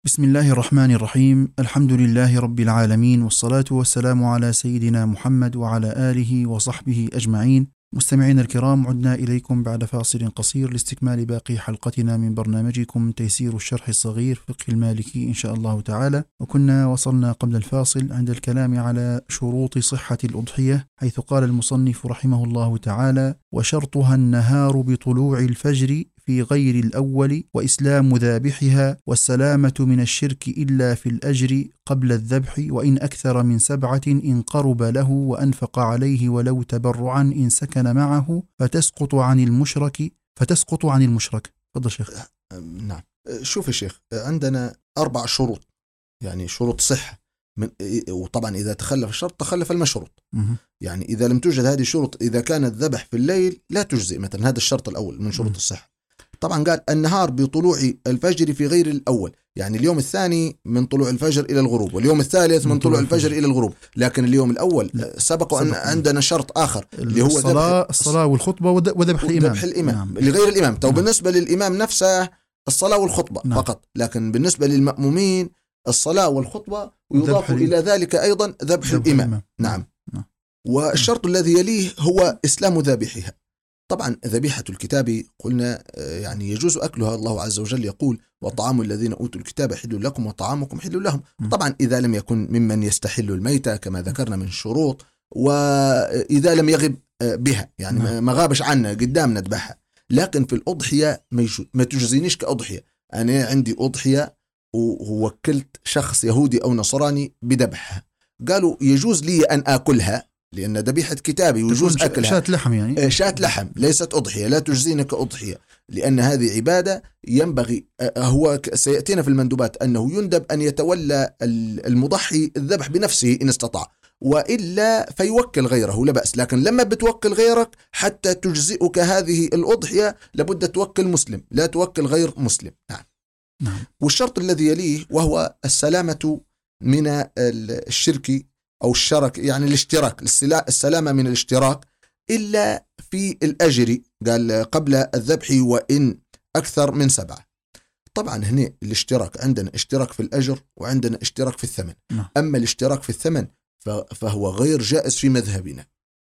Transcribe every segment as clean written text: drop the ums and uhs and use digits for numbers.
بسم الله الرحمن الرحيم. الحمد لله رب العالمين، والصلاة والسلام على سيدنا محمد وعلى آله وصحبه أجمعين. مستمعين الكرام، عدنا إليكم بعد فاصل قصير لاستكمال باقي حلقتنا من برنامجكم تيسير الشرح الصغير فقه المالكي إن شاء الله تعالى. وكنا وصلنا قبل الفاصل عند الكلام على شروط صحة الأضحية، حيث قال المصنف رحمه الله تعالى: وشرطها النهار بطلوع الفجر في غير الأول، وإسلام ذابحها، والسلامة من الشرك إلا في الأجر قبل الذبح، وإن أكثر من 7 إن قرب له وأنفق عليه ولو تبرعا إن سكن معه فتسقط عن المشرك. تفضل شيخ. نعم، شوف يا شيخ، عندنا 4 شروط، يعني شروط صحة وطبعا إذا تخلف الشرط تخلف المشروط. يعني إذا لم توجد هذه الشروط، إذا كان الذبح في الليل لا تجزئ مثلا، هذا الشرط الأول من شروط الصحة. طبعا قال النهار بطلوع الفجر في غير الأول، يعني اليوم الثاني من طلوع الفجر إلى الغروب، واليوم الثالث من طلوع الفجر إلى الغروب، لكن اليوم الأول سبق أن عندنا شرط آخر اللي هو الصلاة والخطبة وذبح الإمام. نعم. لغير الإمام. تو بالنسبة للإمام نفسه الصلاة والخطبة فقط، لكن بالنسبة للمأمومين الصلاة والخطبة، ويضاف إلى ذلك أيضا ذبح الإمام. نعم. والشرط الذي يليه هو إسلام ذابحها. طبعا ذبيحة الكتاب قلنا يعني يجوز أكلها، الله عز وجل يقول: وطعام الذين أوتوا الكتاب حل لكم وطعامكم حل لهم. طبعا إذا لم يكن ممن يستحل الميتة كما ذكرنا من شروط، وإذا لم يغب بها، يعني ما غابش عنا قدامنا نذبحها. لكن في الأضحية ما تجزينيش كأضحية. أنا عندي أضحية ووكلت شخص يهودي أو نصراني بذبحها، قالوا يجوز لي أن آكلها لأن ذبيحة كتابي ويجوز أكلها. شاة لحم، يعني شاة لحم، ليست أضحية، لا تجزينا كأضحية، لأن هذه عبادة ينبغي. هو سيأتينا في المندوبات أنه يندب أن يتولى المضحي الذبح بنفسه إن استطاع، وإلا فيوكل غيره لا بأس. لكن لما بتوكل غيرك حتى تجزئك هذه الأضحية لابد توكل مسلم، لا توكل غير مسلم. نعم. والشرط الذي يليه وهو السلامة من الشرك أو الشرك، يعني الاشتراك، السلامة من الاشتراك إلا في الأجر، قال قبل الذبح وإن أكثر من 7. طبعا هنا الاشتراك، عندنا اشتراك في الأجر وعندنا اشتراك في الثمن. أما الاشتراك في الثمن فهو غير جائز في مذهبنا،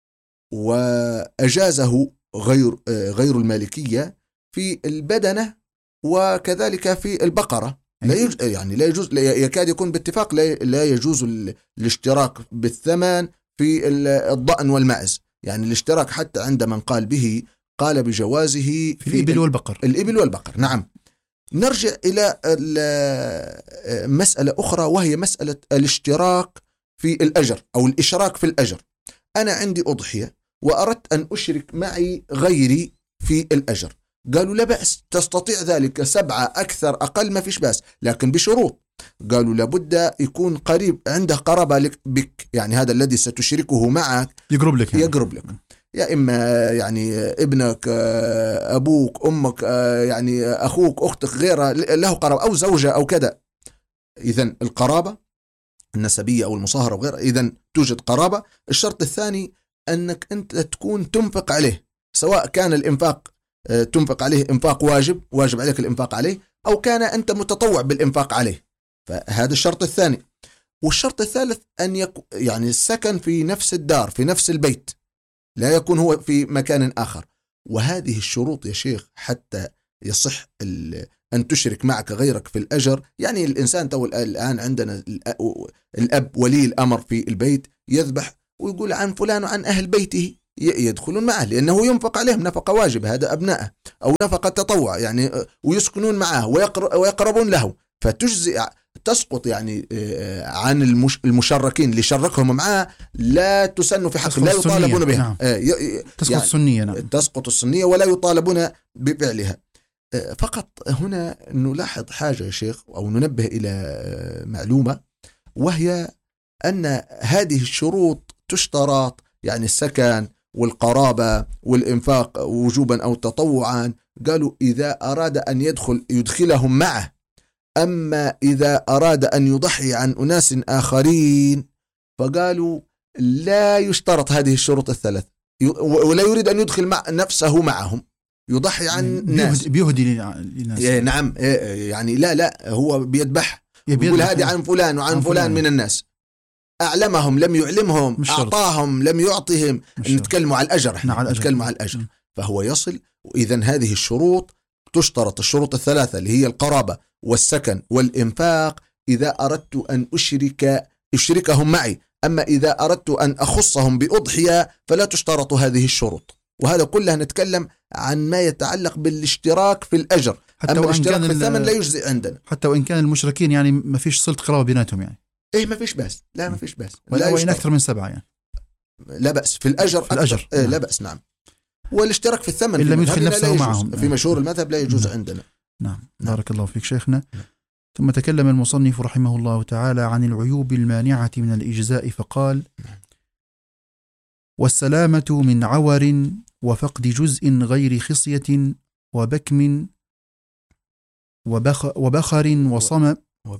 وأجازه غير المالكية في البدنة وكذلك في البقرة. لا يجوز، يكاد يكون باتفاق لا يجوز الاشتراك بالثمن في الضأن والمعز. يعني الاشتراك حتى عند من قال به قال بجوازه في الإبل والبقر. نعم. نرجع إلى مسألة أخرى، وهي مسألة الاشتراك في الأجر أو الإشراك في الأجر. أنا عندي أضحية وأردت أن أشرك معي غيري في الأجر، قالوا لا بأس، تستطيع ذلك، 7 أكثر أقل ما فيش بأس، لكن بشروط. قالوا لابد يكون قريب، عنده قرابة بك، يعني هذا الذي ستشركه معك يقرب لك يا إما يعني ابنك، أبوك، أمك، يعني أخوك، أختك، غيره له قرابة، أو زوجة أو كذا. إذن القرابة النسبية أو المصاهرة وغيرها، إذن توجد قرابة. الشرط الثاني أنك أنت تكون تنفق عليه، سواء كان الإنفاق تنفق عليه إنفاق واجب عليك الإنفاق عليه، أو كان أنت متطوع بالإنفاق عليه، فهذا الشرط الثاني. والشرط الثالث أن يكون يعني السكن في نفس الدار، في نفس البيت، لا يكون هو في مكان آخر. وهذه الشروط يا شيخ حتى يصح أن تشرك معك غيرك في الأجر. يعني الإنسان الآن عندنا الأب ولي الأمر في البيت يذبح ويقول عن فلان وعن أهل بيته يدخلون معه، لأنه ينفق عليهم نفقة واجب، هذا أبناءه، أو نفقة تطوع يعني، ويسكنون معه ويقربون له، فتجزئ تسقط يعني عن المشركين اللي شركهم معه، لا تسن في حق، لا يطالبون بها. نعم. تسقط يعني السنية. نعم. تسقط السنية ولا يطالبون بفعلها. فقط هنا نلاحظ حاجة يا شيخ، أو ننبه إلى معلومة، وهي أن هذه الشروط تشترط، يعني السكن والقرابة والإنفاق وجوبا أو تطوعا. قالوا إذا أراد أن يدخلهم معه. أما إذا أراد أن يضحي عن أناس آخرين فقالوا لا يشترط هذه الشروط الثلاث، ولا يريد أن يدخل نفسه معهم، يضحي عن ناس، بيهدي للناس. نعم، يعني لا هو بيذبح، يقول هذه عن فلان وعن فلان من الناس، أعلمهم لم يعلمهم، أعطاهم لم يعطهم، نتكلموا على الأجر، احنا نتكلموا على الأجر. فهو يصل. وإذن هذه الشروط تشترط، الشروط الثلاثة اللي هي القرابة والسكن والإنفاق، إذا أردت أن أشركهم معي. أما إذا أردت أن أخصهم بأضحية فلا تشترط هذه الشروط. وهذا كله نتكلم عن ما يتعلق بالاشتراك في الأجر. أما الاشتراك في الثمن لا يجزئ عندنا، حتى وإن كان المشركين يعني ما فيش صلة قرابة بيناتهم يعني. ما فيش بأس، لا ما فيش بأس، وإن أكثر من 7 يعني لا بأس في الأجر، في الأجر لا بأس. نعم. والاشتراك في الثمن إلا يدخل نفسه معهم في مشهور المذهب لا يجوز عندنا. نعم. بارك الله فيك شيخنا. ثم تكلم المصنف رحمه الله تعالى عن العيوب المانعة من الإجزاء فقال: والسلامة من عور وفقد جزء غير خصية وبكم وبخر وصمم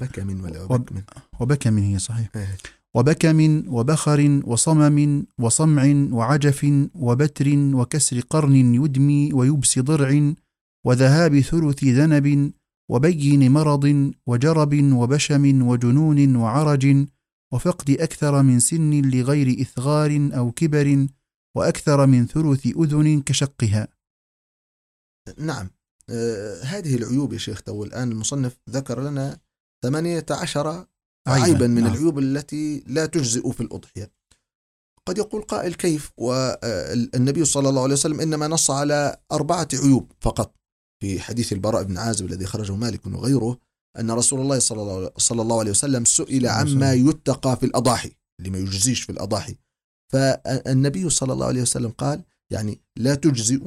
وبكم هي صحيح، وبكم وبخر وصمم وصمع وعجف وبتر وكسر قرن يدمي ويبس ضرع وذهاب ثلث ذنب وبين مرض وجرب وبشم وجنون وعرج وفقد أكثر من سن لغير إثغار أو كبر وأكثر من ثلث أذن كشقها. نعم. هذه العيوب يا شيخ، تو الآن المصنف ذكر لنا 18 عيبا من العيوب التي لا تجزئ في الأضحية. قد يقول قائل كيف؟ والنبي صلى الله عليه وسلم إنما نص على 4 عيوب فقط في حديث البراء بن عازب الذي خرجه مالك وغيره، أن رسول الله صلى الله عليه وسلم سئل عما يتقى في الأضاحي، اللي ما يجزيش في الأضاحي، فالنبي صلى الله عليه وسلم قال يعني لا تجزئ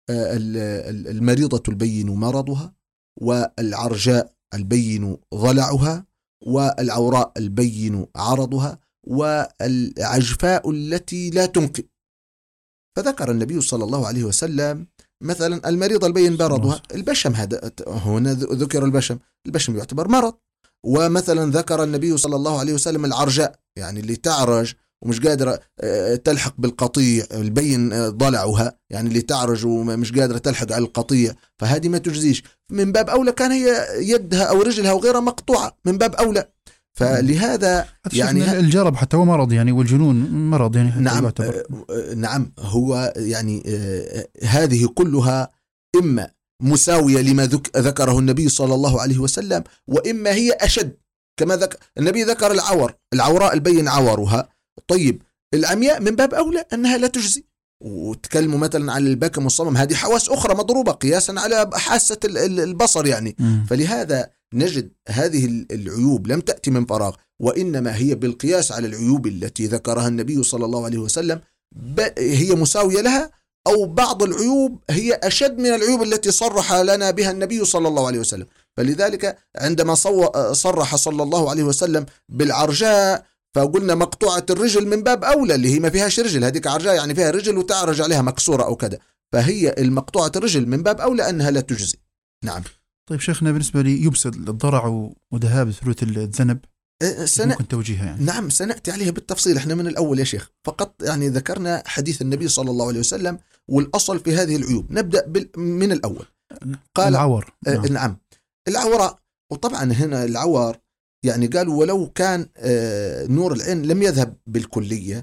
المريضة البين مرضها، والعرجاء البين ضلعها، والعوراء البين عرضها، والعجفاء التي لا تنقي. فذكر النبي صلى الله عليه وسلم مثلا المريض البين مرضها، البشم، هذا هنا ذكر البشم يعتبر مرض. ومثلا ذكر النبي صلى الله عليه وسلم العرجاء، يعني اللي تعرج ومش قادرة تلحق بالقطيع، البين ضلعها، يعني اللي تعرج ومش قادرة تلحق على القطيع، فهذه ما تجزيش. من باب أولى كان هي يدها أو رجلها وغيرها مقطوعة، من باب أولى. فلهذا يعني الجرب حتى هو مرض يعني، والجنون مرض يعني. نعم. نعم. هو يعني هذه كلها إما مساوية لما ذكره النبي صلى الله عليه وسلم، وإما هي أشد. كما النبي ذكر العوراء البين عورها. طيب العمياء من باب أولى أنها لا تجزي. وتكلموا مثلا عن البكم والصمم، هذه حواس أخرى مضروبة قياسا على حاسة البصر يعني. فلهذا نجد هذه العيوب لم تأتي من فراغ، وإنما هي بالقياس على العيوب التي ذكرها النبي صلى الله عليه وسلم، هي مساوية لها، أو بعض العيوب هي أشد من العيوب التي صرح لنا بها النبي صلى الله عليه وسلم. فلذلك عندما صرح صلى الله عليه وسلم بالعرجاء فقلنا مقطوعة الرجل من باب أولى، اللي هي ما فيهاش رجل، هذيك عرجاء يعني فيها رجل وتعرج عليها مكسورة أو كذا، فهي المقطوعة الرجل من باب أولى أنها لا تجزي. نعم. طيب شيخنا، بالنسبة لي يبسد الضرع وذهاب ثلث الذنب ممكن توجيهها يعني. نعم، سنأتي عليها بالتفصيل. احنا من الأول يا شيخ فقط يعني ذكرنا حديث النبي صلى الله عليه وسلم والأصل في هذه العيوب. نبدأ من الأول. قال العور. نعم. العوراء، وطبعا هنا العور يعني قالوا ولو كان نور العين لم يذهب بالكلية،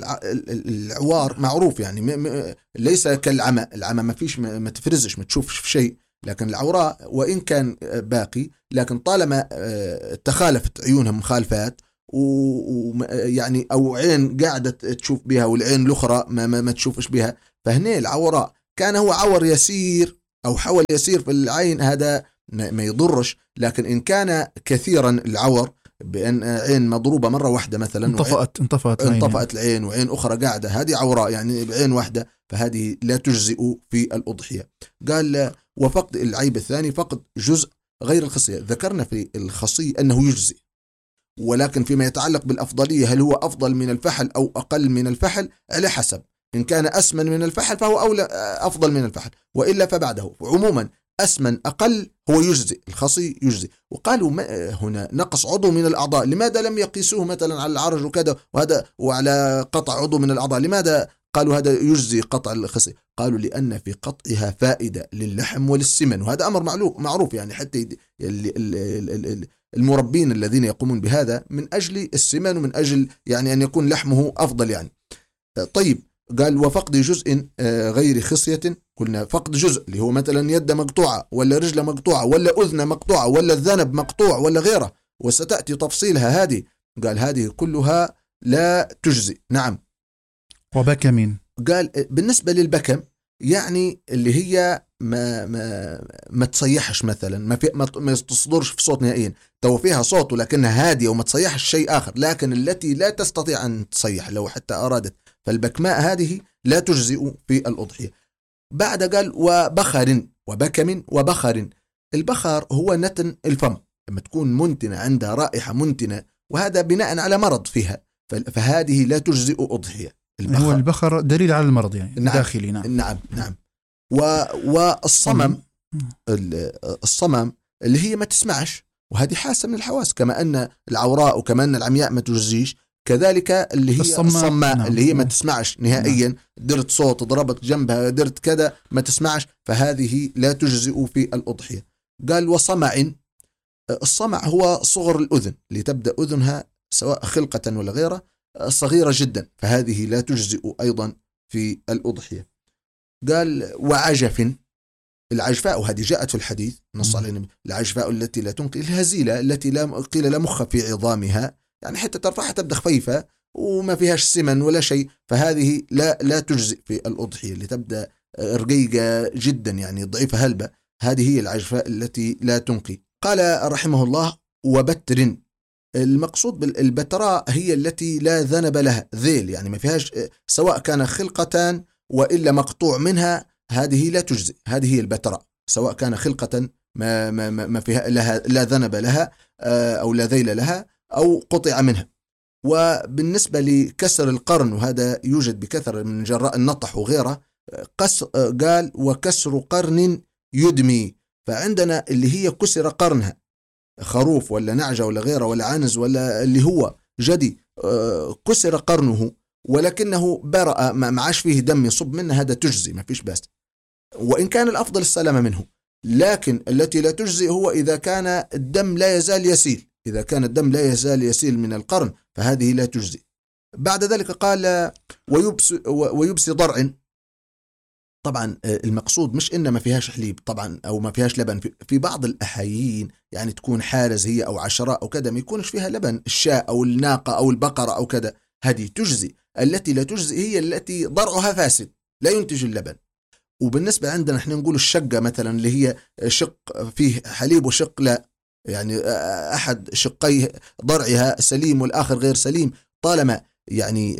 العوار معروف يعني ليس كالعمى. العمى ما فيش، ما تفرزش، ما تشوفش في شيء. لكن العوراء وإن كان باقي، لكن طالما تخالفت عيونها مخالفات، ويعني أو عين قاعدة تشوف بها والعين الأخرى ما تشوفش بها، فهنا العوراء كان هو عور يسير أو حول يسير في العين، هذا ما يضرش. لكن إن كان كثيرا العور، بأن عين مضروبة مرة واحدة مثلا انطفأت العين وعين أخرى قاعدة، هذه عوراء يعني بعين واحدة، فهذه لا تجزئ في الأضحية. قال وفقد العيب الثاني فقد جزء غير الخصية. ذكرنا في الخصي أنه يجزئ، ولكن فيما يتعلق بالأفضلية هل هو أفضل من الفحل أو أقل من الفحل، على حسب. إن كان أسمن من الفحل فهو أفضل من الفحل، وإلا فبعده. عموما أسمن أقل هو يجزئ، الخصي يجزئ. وقالوا هنا نقص عضو من الأعضاء، لماذا لم يقيسوه مثلا على العرج وكذا وهذا وعلى قطع عضو من الأعضاء؟ لماذا قالوا هذا يجزي قطع الخصي؟ قالوا لأن في قطعها فائدة للحم وللسمن، وهذا أمر معروف يعني، حتى المربين الذين يقومون بهذا من أجل السمن ومن أجل يعني أن يكون لحمه أفضل يعني. طيب قال وفقد جزء غير خصية، قلنا فقد جزء اللي هو مثلا يد مقطوعة ولا رجل مقطوعة ولا أذن مقطوعة ولا الذنب مقطوع ولا غيره، وستأتي تفصيلها هذه. قال هذه كلها لا تجزي. نعم. وبكم، قال بالنسبة للبكم يعني اللي هي ما تصيحش مثلا، ما تصدرش في صوت نهائيا، تو فيها صوت ولكنها هادية وما تصيحش شيء آخر، لكن التي لا تستطيع أن تصيح لو حتى أرادت، فالبكماء هذه لا تجزئ في الأضحية. بعد قال وبخر وبكم وبخر. البخر هو نتن الفم، لما تكون منتنة عندها رائحة منتنة وهذا بناء على مرض فيها، فهذه لا تجزئ أضحية. هو البخر دليل على المرض يعني. نعم. داخلي. نعم. والصمم، الصمم اللي هي ما تسمعش، وهذه حاسة من الحواس، كما أن العوراء وكما أن العمياء ما تجزيش، كذلك اللي هي الصماء. نعم. اللي هي ما تسمعش نهائيا. نعم. درت صوت، ضربت جنبها، درت كذا، ما تسمعش، فهذه لا تجزئ في الأضحية. قال وصمع. الصمع هو صغر الأذن، اللي تبدأ أذنها سواء خلقة ولا غيره صغيرة جدا، فهذه لا تجزئ أيضا في الأضحية. قال وعجف. العجفاء، وهذه جاءت في الحديث نص على النبي، العجفاء التي لا تنقي، الهزيلة التي لا قيل لا مخ في عظامها، يعني حتى ترفعها تبدأ خفيفة وما فيهاش سمن ولا شيء، فهذه لا تجزئ في الأضحية. اللي تبدأ رقيقة جدا يعني ضعيفة هلبة، هذه هي العجفاء التي لا تنقي. قال رحمه الله وبتر. المقصود بالبتراء هي التي لا ذنب لها، ذيل يعني ما فيهاش، سواء كان خلقة وإلا مقطوع منها، هذه لا تجزئ. هذه هي البتراء، سواء كان خلقة ما فيها لها لا ذنب لها أو لا ذيل لها أو قطع منها. وبالنسبة لكسر القرن، وهذا يوجد بكثرة من جراء النطح وغيره، قال وكسر قرن يدمي. فعندنا اللي هي كسر قرنها، خروف ولا نعجة ولا غيره ولا عنز ولا اللي هو جدي، كسر قرنه ولكنه برأ ما عاش فيه دم يصب منه، هذا تجزي ما فيش بس، وإن كان الأفضل السلامة منه. لكن التي لا تجزي هو إذا كان الدم لا يزال يسيل، إذا كان الدم لا يزال يسيل من القرن فهذه لا تجزي. بعد ذلك قال ويبسي ضرع. طبعا المقصود مش إن ما فيهاش حليب طبعا أو ما فيهاش لبن، في بعض الأحايين يعني تكون حارز هي أو عشراء أو كذا ما يكونش فيها لبن، الشاة أو الناقة أو البقرة أو كذا، هذه تجزي. التي لا تجزي هي التي ضرعها فاسد لا ينتج اللبن. وبالنسبة عندنا احنا نقول الشقة مثلا اللي هي شق فيه حليب وشق لا، يعني أحد شقيه ضرعها سليم والآخر غير سليم، طالما يعني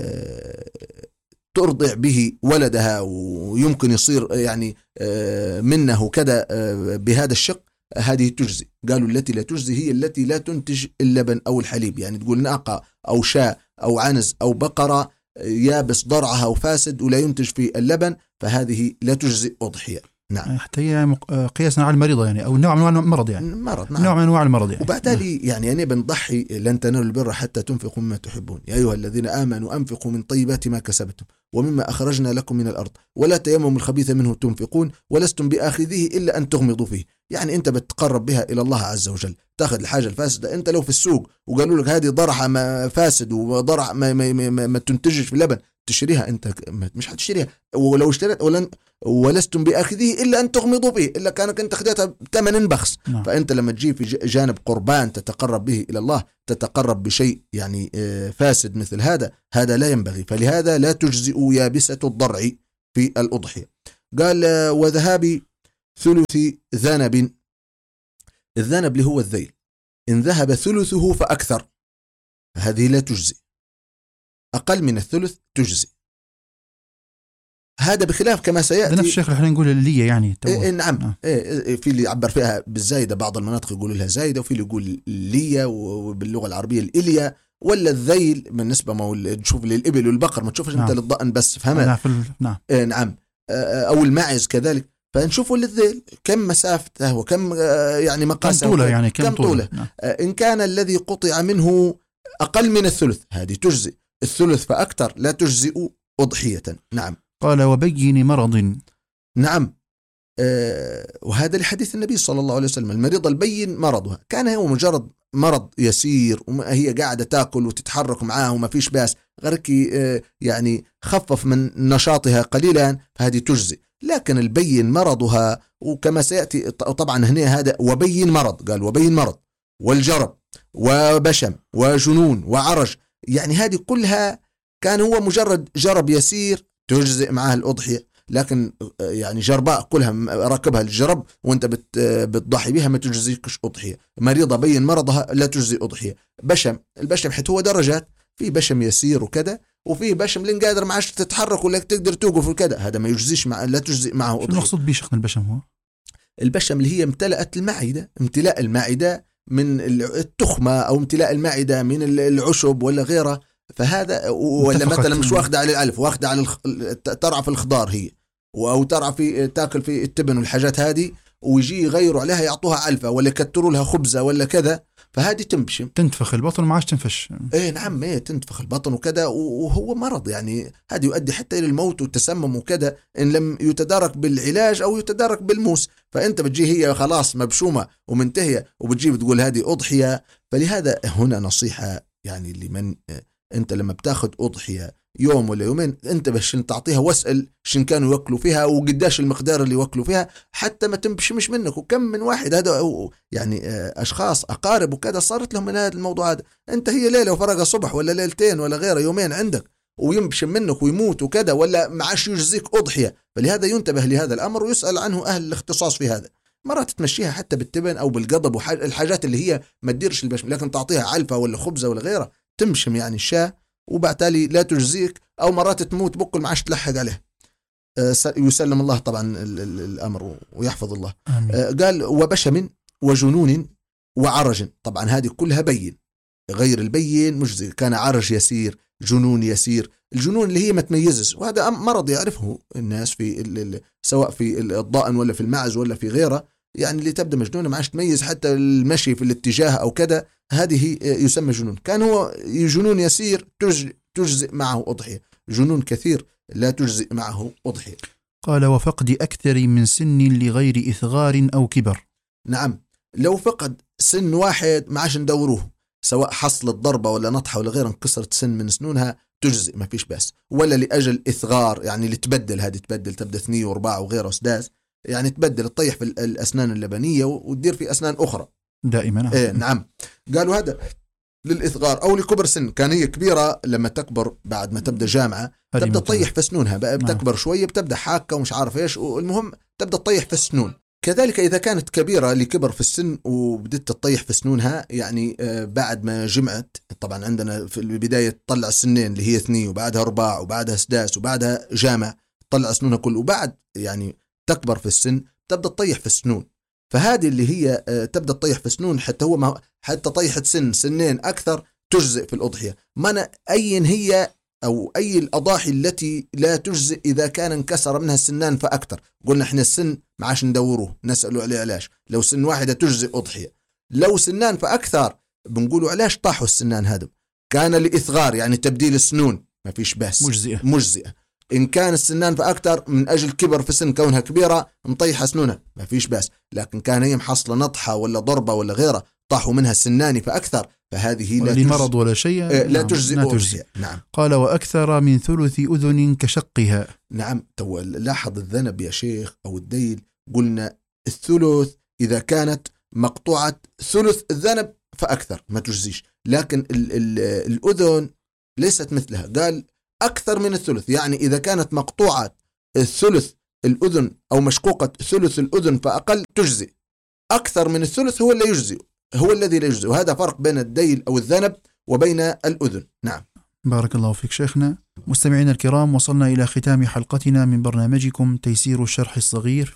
ترضع به ولدها ويمكن يصير يعني منه كذا بهذا الشق، هذه تجزي. قالوا التي لا تجزي هي التي لا تنتج اللبن أو الحليب، يعني تقول ناقة أو شاة أو عنز أو بقرة يابس ضرعها وفاسد ولا ينتج في اللبن، فهذه لا تجزي أضحية. نعم. حتى هي قياسا على المريضة يعني، أو نوع من أنواع المرض يعني. مرض. نعم. نوع من أنواع المرض يعني. وبالتالي يعني أنا بنضحي لن تنالوا البر حتى تنفقوا مما تحبون، يا أيها الذين آمنوا أنفقوا من طيبات ما كسبتم ومما أخرجنا لكم من الأرض ولا تيمموا الخبيث منه تنفقون ولستم بآخذه إلا أن تغمضوا فيه. يعني أنت بتقرب بها إلى الله عز وجل، تأخذ الحاجة الفاسدة. أنت لو في السوق وقالوا لك هذه ضرعة ما فاسد وضرع ما تنتجش في اللبن، تشتريها أنت مش هتشتريها، ولو اشتريت ولستم بآخذه إلا أن تغمضوا به، إلا كانك أنت خدتها بثمن بخس. فأنت لما تجي في جانب قربان تتقرب به إلى الله، تتقرب بشيء يعني فاسد مثل هذا لا ينبغي، فلهذا لا تجزئ يابسة الضرع في الأضحية. قال وذهاب ثلث ذنب. الذنب اللي هو الذيل، إن ذهب ثلثه فأكثر هذه لا تجزي، أقل من الثلث تجزي. هذا بخلاف كما سيأتي نفس الشيخ اللي نقول اللي يعني نعم. في اللي يعبر فيها بالزايدة، بعض المناطق يقول لها زايدة، وفي اللي يقول اللية، وباللغة العربية الإلية، ولا الذيل بالنسبة ما تشوف للإبل والبقر، ما تشوفش أنت للضأن بس، فهمها. نعم. نعم. أو الماعز كذلك. فنشوفوا للذيل كم مسافته وكم يعني مقاسه، كم طوله، يعني كم طوله. إن كان الذي قطع منه أقل من الثلث هذه تجزئ، الثلث فأكثر لا تجزئ أضحية. نعم. قال وبين مرض. نعم. وهذا لحديث النبي صلى الله عليه وسلم المريض البين مرضها، كان هو مجرد مرض يسير وهي قاعدة تأكل وتتحرك معاه وما فيش باس، غيرك يعني خفف من نشاطها قليلا، فهذه تجزئ. لكن البين مرضها، وكما سيأتي طبعا هنا هذا وبين مرض، قال وبين مرض والجرب وبشم وجنون وعرج، يعني هذه كلها كان هو مجرد جرب يسير تجزئ معها الأضحية. لكن يعني جرباء كلها ركبها الجرب وانت بتضحي بها ما تجزيكش أضحية. مريضة بين مرضها لا تجزي أضحية. بشم، البشم حتى هو درجات، في بشم يسير وكذا، وفي بشم لين قادر معاش تتحرك ولا تقدر توقف وكذا، هذا ما يجزيش لا تجزي معه أضحية. شو المقصود بشق البشم؟ هو البشم اللي هي امتلأت المعدة، امتلاء المعدة من التخمة أو امتلاء المعدة من العشب ولا غيره، فهذا ولا مثلا مش واخدة على الألف، واخدة على ترعى في الخضار هي، أو ترعى في تاكل في التبن والحاجات هذه، ويجي يغيروا عليها يعطوها علفة ولا يكتروا لها خبزة ولا كذا، فهذه تنبشم، تنتفخ البطن ما عادش تنفش. ايه نعم، ايه تنتفخ البطن وكذا، وهو مرض يعني هذا يؤدي حتى الى الموت والتسمم وكذا ان لم يتدارك بالعلاج او يتدارك بالموس. فانت بتجي هي خلاص مبشومه ومنتهيه وبتجي بتقول هذه اضحيه. فلهذا هنا نصيحه يعني لمن انت لما بتاخذ اضحيه يوم ولا يومين انت باش تعطيها واسأل شن كانوا ياكلوا فيها وقداش المقدار اللي ياكلوا فيها حتى ما تنبشمش منك. وكم من واحد هذا يعني اشخاص اقارب وكذا صارت لهم من هذا الموضوع هذا، انت هي ليله وفرقه صبح ولا ليلتين ولا غيره يومين عندك وينبشم منك ويموت وكذا ولا معاش يجزيك اضحيه. فلهذا ينتبه لهذا الامر ويسأل عنه اهل الاختصاص في هذا. مرات تمشيها حتى بالتبن او بالقضب والحاجات اللي هي ما تديرش البشم، لكن تعطيها علفه ولا خبزه ولا غيره تمشم يعني الشاه وبعتالي لا تجزيك، أو مرات تموت بكل معاش تلحق عليه. يسلم الله طبعا الأمر ويحفظ الله. قال وبشم وجنون وعرج، طبعا هذه كلها بين، غير البين مجزي. كان عرج يسير، جنون يسير. الجنون اللي هي ما تميزش، وهذا مرض يعرفه الناس في سواء في الضائن ولا في المعز ولا في غيره، يعني اللي تبدأ مجنونة معاش تميز حتى المشي في الاتجاه أو كذا، هذه يسمى جنون. كان هو جنون يسير تجزئ معه أضحية، جنون كثير لا تجزئ معه أضحية. قال وفقد أكثر من سن لغير إثغار أو كبر. نعم، لو فقد سن واحد معاش ندوروه، سواء حصل الضربة ولا نطحة ولا غير انكسرت سن من سنونها تجزئ ما فيش بس، ولا لأجل إثغار يعني اللي تبدل، هذه تبدل تبدأ 2 و4 وغيره وسداس، يعني تبدل تطيح في الأسنان اللبنية وتدير في أسنان أخرى دائما. إيه نعم. قالوا هذا للإثغار أو لكبر سن. كان هي كبيرة لما تكبر بعد ما تبدأ جامعة تبدأ تطيح في سنونها، بتكبر شوية بتبدأ حاكة ومش عارف إيش، والمهم تبدأ تطيح في السنون. كذلك إذا كانت كبيرة لكبر في السن وبدت تطيح في سنونها، يعني بعد ما جمعت، طبعا عندنا في البداية تطلع السنين اللي هي 2 وبعدها 4 وبعدها سداس وبعدها جامع، تطلع سنونها كل، وبعد يعني تكبر في السن تبدأ تطيح في السنون. فهذه اللي هي تبدأ تطيح في سنون حتى هو ما حتى طيحة سنين أكثر تجزئ في الأضحية. ما أي هي أو أي الأضاحي التي لا تجزئ إذا كان انكسر منها السنان فأكثر. قلنا إحنا السن معاش ندوروه نسأله عليه علاش. لو سن واحدة تجزئ أضحية، لو سنان فأكثر بنقولوا علاش طاحوا السنان هذا. كان لإثغار يعني تبديل السنون ما فيش بس، مجزئة. إن كان السنان فأكثر من أجل كبر في سن كونها كبيرة مطيحة سنونها ما فيش بس، لكن كان هي محصلة نطحة ولا ضربة ولا غيره طاحوا منها السنان فأكثر، فهذه لا مرض ولا شيء لا تجزئ. نعم. قال وأكثر من ثلث أذن كشقها. نعم. لاحظ الذنب يا شيخ أو الديل، قلنا الثلث إذا كانت مقطوعة ثلث الذنب فأكثر ما تجزيش، لكن الأذن ليست مثلها، قال أكثر من الثلث. يعني إذا كانت مقطوعة الثلث الأذن أو مشقوقة ثلث الأذن فأقل تجزئ، أكثر من الثلث هو اللي يجزئ، هو الذي لا يجزئ. وهذا فرق بين الديل أو الذنب وبين الأذن. نعم. بارك الله فيك شيخنا. مستمعينا الكرام، وصلنا إلى ختام حلقتنا من برنامجكم تيسير الشرح الصغير